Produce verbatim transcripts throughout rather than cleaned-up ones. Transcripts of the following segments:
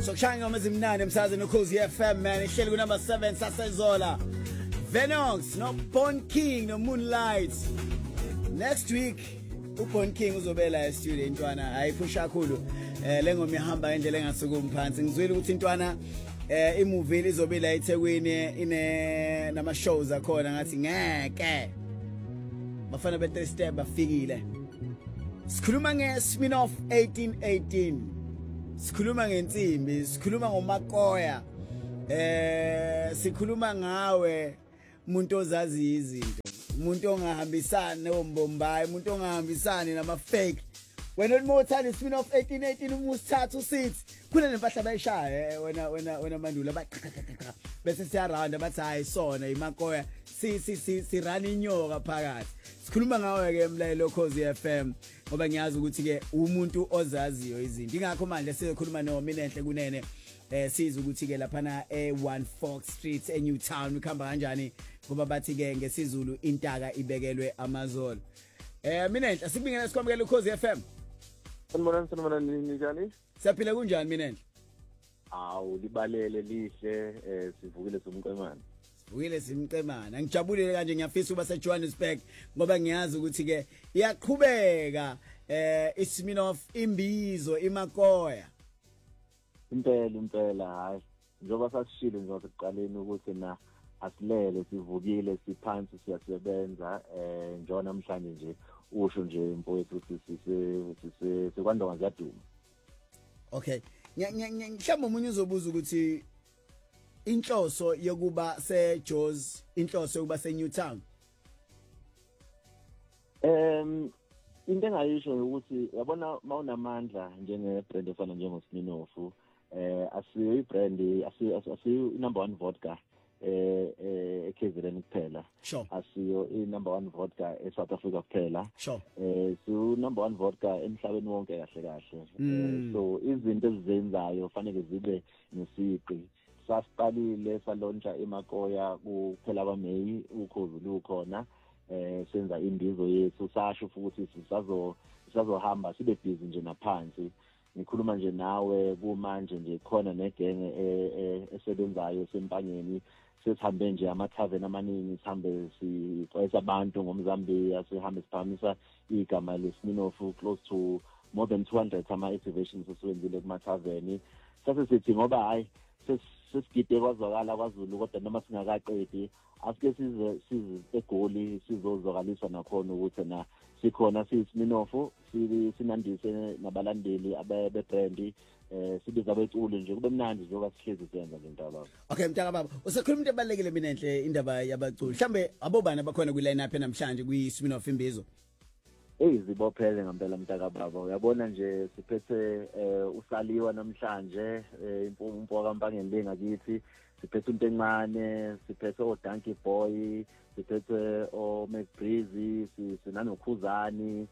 Sokushaya ngoma ezimnane emsazweni uKhosi F M man ihleli ku number seven sasezola. Venox no Born King no Moonlight. Next week uBorn King uzobela e-studio intwana ayiphusha kakhulu eh lengoma ihamba indlela engasukumi phansi ngizwile ukuthi intwana eh imovie izobe la eThekwini ine nama shows akhona ngathi ngeke bafana be three step bafikile. Sikhuluma nge-spin-off eighteen eighteen. Sikhuluma ngensimbi, sikhuluma ngomakoya. Eh sikhuluma ngawe umuntu ozazi izinto. Umuntu ongahambisani nombombayi, umuntu ongahambisani nama fake. Wena umothanda i-spin-off eighteen eighteen umusithatha usithi khule nempahla bayishaya wena wena wena mandula baqhaqhaqha bese siya round bathi hayi sona imakoya si si si si run inyoka phakathi. Sikhuluma ngawe ke emlayelo Khosi F M ngoba ngiyazi ukuthi ke umuntu ozaziyo izinto. Ingakho manje sizokhuluma no Minenhle Kunene eh siza ukuthi ke lapha na e one Fox Street e Newtown ukhamba kanjani ngoba bathi ke ngesizulu intaka ibekelwe amazolo. Eh Minenhle sikubingela sikwamukela uKhosi F M. Sanibona sanibona njani? Siyaphila kunjani Minenhle? Awu libalele lihle eh sivukile somqemana. Sivukile simqemana. Ngijabulile kanje ngiyafisa uba seJohannesburg ngoba ngiyazi ukuthi ke iyaqhubeka eh i-spin-off imbizo imakoya. Impela impela hayi. Njoba sasishilo nje ekuqaleni ukuthi na asilele sivukile siphansi siyasebenza eh njona namhlanje nje usho nje mfowethu sisi sekwandonga ziyaduma. Okay. Mhlawumbe umunye uzobuza ukuthi inhloso yokuba seJozi, inhloso yokuba seNewtown. Em into engayisho ukuthi yabona mawunamandla njenge brand efana njengoSminoff eh asiyo ibrand asiyo asiyo number one vodka eh eh K Z N kuphela. Sure. Asiyo i number one vodka e South Africa kuphela. Sure. Eh so number one vodka emhlabeni wonke kahle kahle. Mm. So izinto ezizenzayo fanele zibe nesiqi. Sasiqalile salontsha imakoya kuphela kwaMeyi uKhozi lukhona eh senza imbizo yethu sasho futhi sisazo sisazohamba sibe busy nje naphansi. Ngikhuluma nje nawe kumanje nje khona negenge esebenzayo sempanyeni sesihambe nje amathaveni amaningi sihambe sixwayisa abantu ngomzambiya sihambe siphamisa igama leSminoff close to more than two hundred ama activations seswenzile kumathaveni sase sithi ngoba hayi sesigide kwazwakala kwaZulu kodwa noma singakaqedi asike size size egoli sizozwakaliswa nakhona ukuthi na sikhona siSminoff sinandise nabalandeli abe brand eh sibiza abeculi nje kube mnandi njengoba sihlezi senza le nto lapho. Okay mntaka baba usekhuluma into ebalekile Minenhle indaba yabaculi mhlambe abobani abakhona kwi line up namhlanje kwi-spin-off imbizo. Hey zibophele ngempela mntaka baba uyabona nje siphethe usaliwa namhlanje impumpo kampangeni lengakithi siphethe umuntu encane siphethe o Donkey Boy siphethe o McBreezy sinanokhuzani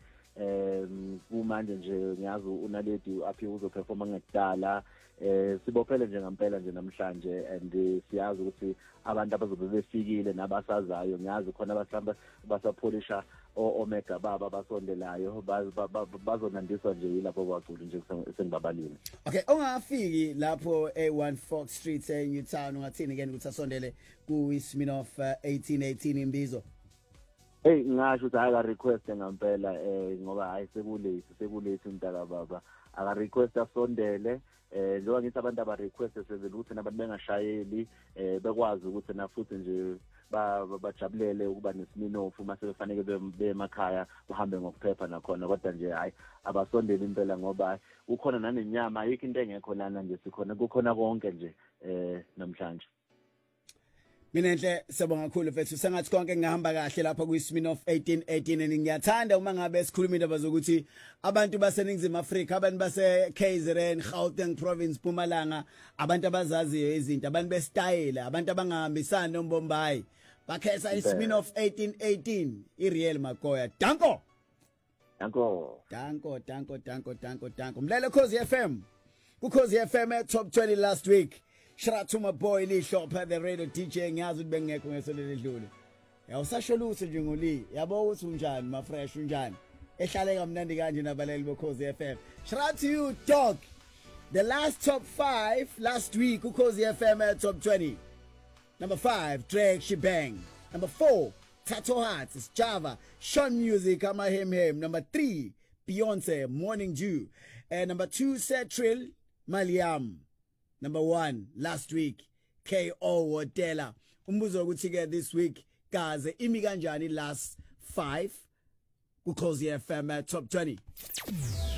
em kumanje nje ngiyazi unaledi aphi uzoperforma ngekudala eh sibophele nje ngempela nje namhlanje and siyazi ukuthi abantu abazobe befikile nabasazayo ngiyazi khona abahlamba basapholisha Omega baba basondelayo bazonandiswa nje yilapho kwacula nje sengibabalile. Okay ongafiki lapho e one Fox Street e Newtown ungathini ke ukuthi asondele ku Spin-off eighteen eighteen imbizo. Hey ngasho ukuthi aka request ngempela eh ngoba hayi sekulate sekulate umntaka baba aka request asondele eh njengoba ngithi abantu aba request senzela ukuthi nabantu bengashayeli eh bekwazi ukuthi na futhi nje ba bajabulele ukuba neSminoff mase befanele bemakhaya uhambe ngokuphepha nakhona kodwa nje hayi abasondeli impela ngoba ukhona nanenyama ayikho into engekho lana nje sikhona kukhona konke nje eh namhlanje. Minenhle siyabonga kakhulu mfethu sengathi konke ngihamba kahle lapha kwi-Spin-off eighteen eighteen ngiyathanda uma ngabe sikhuluma indaba zokuthi abantu baseNingizimu Afrika abantu base K Z N Gauteng province Mpumalanga abantu abazaziyo izinto abantu bestyle abantu abangahambisani nombombayi bakhetha i-Spin-off eighteen eighteen iReal Makoya danko danko danko danko danko danko danko mlele Khosi F M kuKhosi F M at top twenty last week. Shout out to my boy Lee Shop at the radio D J ngiyazi ukuthi bengekho ngesonto ledlule. Yawusasho lutho nje ngoLee. Yabo ukuthi unjani ma fresh unjani. Ehlale kamnandi kanje nabaleli boKhosi F M. Shout out to you dog. The last top five last week, Ukhozi F M at top twenty. Number five, Drake Shebang. Number four, Tattoo Hearts, it's Java. Sean Music, I'm a him him. Number three, Beyonce, Morning Dew. And number two, Setrill, Maliam. Number one, last week, K O Wodela. Umbuzo ukuthi this week, guys, imi kanjani last five, Ukhozi F M at top twenty.